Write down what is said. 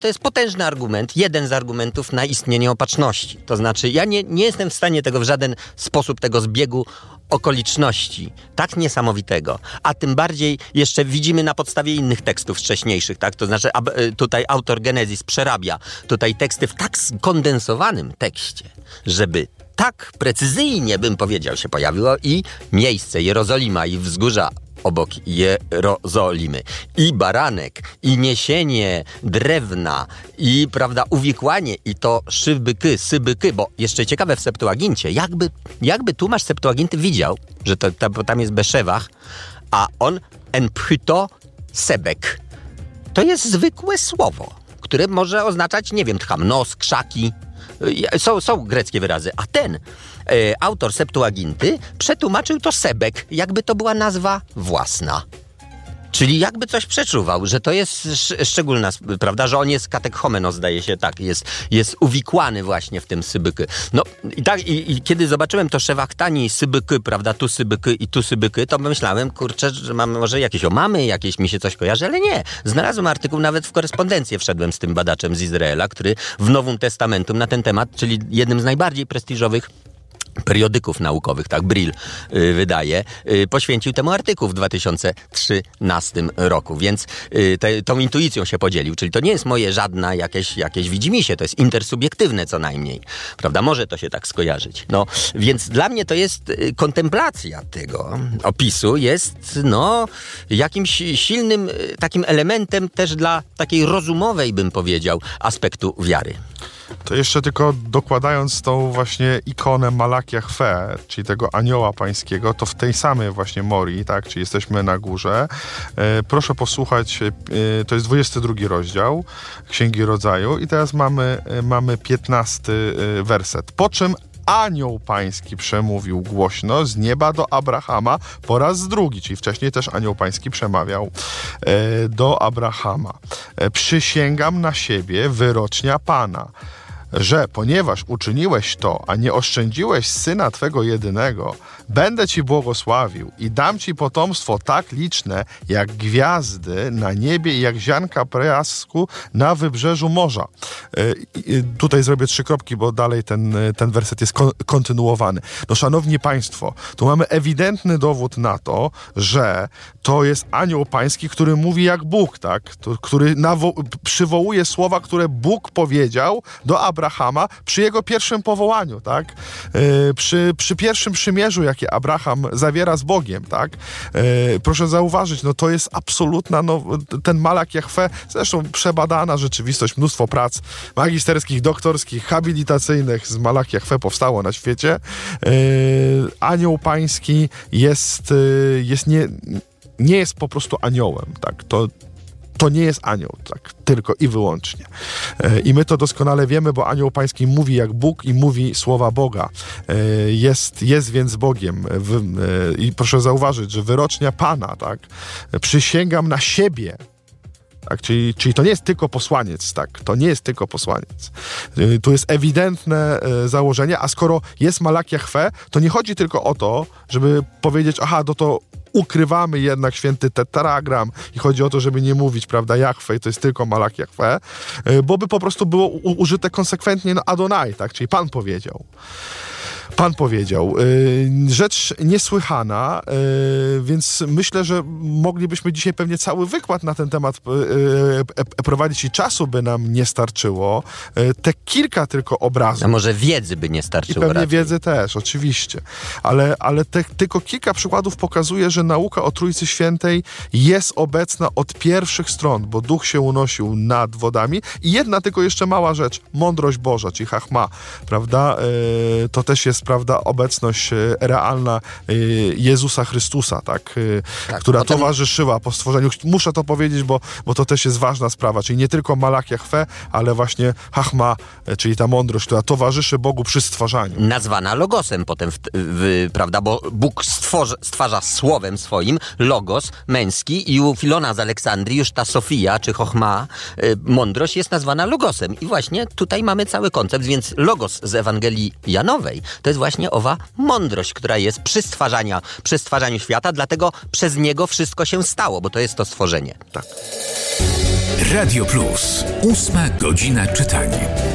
to jest potężny argument, jeden z argumentów na istnienie opatrzności. To znaczy, ja nie jestem w stanie tego w żaden sposób, tego zbiegu okoliczności tak niesamowitego, a tym bardziej jeszcze widzimy na podstawie innych tekstów wcześniejszych, tak? To znaczy tutaj autor Genezis przerabia tutaj teksty w tak skondensowanym tekście, żeby tak precyzyjnie, bym powiedział, się pojawiło i miejsce Jerozolima i wzgórza obok Jerozolimy, i baranek, i niesienie drewna, i, prawda, uwikłanie, i to szybyky, sybyky, bo jeszcze ciekawe w Septuagincie, jakby tłumacz Septuaginty widział, że tam jest Beszewach, a on enphyto sebek. To jest zwykłe słowo, które może oznaczać, nie wiem, tchamnos, krzaki. Są greckie wyrazy, a ten autor Septuaginty przetłumaczył to sebek, jakby to była nazwa własna. Czyli jakby coś przeczuwał, że to jest szczególna, prawda, że on jest katekhomenos, zdaje się, tak, jest uwikłany właśnie w tym sybyky. No i kiedy zobaczyłem to szewachtani sybyky, prawda, tu sybyky i tu sybyky, to myślałem, kurczę, że mamy może jakieś omamy, jakieś mi się coś kojarzy, ale nie. Znalazłem artykuł, nawet w korespondencję wszedłem z tym badaczem z Izraela, który w Nowym Testamentum na ten temat, czyli jednym z najbardziej prestiżowych periodyków naukowych, tak, Brill wydaje, poświęcił temu artykuł w 2013 roku, więc tą intuicją się podzielił, czyli to nie jest moje żadne jakieś widzimisię, to jest intersubiektywne co najmniej, prawda, może to się tak skojarzyć, no, więc dla mnie to jest kontemplacja tego opisu, jest, no, jakimś silnym takim elementem też dla takiej rozumowej, bym powiedział, aspektu wiary. To jeszcze tylko dokładając tą właśnie ikonę Malakia Chwe, czyli tego anioła pańskiego, to w tej samej właśnie Morii, tak, czyli jesteśmy na górze. Proszę posłuchać, to jest 22 rozdział Księgi Rodzaju i teraz mamy 15 werset. Po czym anioł pański przemówił głośno z nieba do Abrahama po raz drugi, czyli wcześniej też anioł pański przemawiał do Abrahama. Przysięgam na siebie wyrocznia Pana, że ponieważ uczyniłeś to, a nie oszczędziłeś syna twego jedynego, będę ci błogosławił i dam ci potomstwo tak liczne, jak gwiazdy na niebie i jak ziarnka piasku na wybrzeżu morza. Tutaj zrobię 3 kropki, bo dalej ten werset jest kontynuowany. No, szanowni państwo, tu mamy ewidentny dowód na to, że to jest anioł pański, który mówi jak Bóg, tak? Który przywołuje słowa, które Bóg powiedział do Abrahama przy jego pierwszym powołaniu, tak? Przy pierwszym przymierzu, jakie Abraham zawiera z Bogiem, tak? Proszę zauważyć, no to jest absolutna, no, ten Malak Jahwe, zresztą przebadana rzeczywistość, mnóstwo prac magisterskich, doktorskich, habilitacyjnych z Malak Jahwe powstało na świecie. Anioł pański nie jest po prostu aniołem, tak? To nie jest anioł, tak, tylko i wyłącznie. I my to doskonale wiemy, bo anioł pański mówi jak Bóg i mówi słowa Boga. Jest więc Bogiem. I proszę zauważyć, że wyrocznia Pana, tak, przysięgam na siebie. Tak, czyli to nie jest tylko posłaniec, tak? To nie jest tylko posłaniec. Tu jest ewidentne założenie, a skoro jest Malak Jahwe, to nie chodzi tylko o to, żeby powiedzieć, aha, to ukrywamy jednak święty tetragram i chodzi o to, żeby nie mówić, prawda, Jahwe, to jest tylko Malak Jahwe, bo by po prostu było użyte konsekwentnie Adonai, tak? Czyli Pan powiedział. Pan powiedział. Rzecz niesłychana, więc myślę, że moglibyśmy dzisiaj pewnie cały wykład na ten temat prowadzić i czasu by nam nie starczyło. Te kilka tylko obrazów. A może wiedzy by nie starczyło. I pewnie raczej. wiedzy też, oczywiście. Ale tylko kilka przykładów pokazuje, że nauka o Trójcy Świętej jest obecna od pierwszych stron, bo Duch się unosił nad wodami. I jedna tylko jeszcze mała rzecz. Mądrość Boża, czyli Chachma, prawda? To też jest, prawda, obecność realna Jezusa Chrystusa, tak? Która potem towarzyszyła po stworzeniu. Muszę to powiedzieć, bo to też jest ważna sprawa, czyli nie tylko Malak Jahwe, ale właśnie Chachma, czyli ta mądrość, która towarzyszy Bogu przy stwarzaniu. Nazwana logosem potem, prawda, bo Bóg stwarza słowem swoim logos męski i u Filona z Aleksandrii już ta Sofia, czy Chochma, mądrość jest nazwana logosem. I właśnie tutaj mamy cały koncept, więc logos z Ewangelii Janowej to jest właśnie owa mądrość, która jest przy stwarzaniu świata, dlatego przez niego wszystko się stało, bo to jest to stworzenie. Tak. Radio Plus. 8 godzina czytania.